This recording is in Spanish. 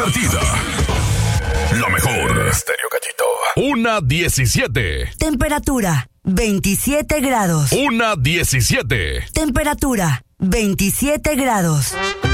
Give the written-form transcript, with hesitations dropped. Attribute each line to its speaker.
Speaker 1: divertida. La mejor. Estéreo Gallito. 1:17.
Speaker 2: Temperatura 27 grados.
Speaker 1: 1:17.
Speaker 2: Temperatura 27 grados.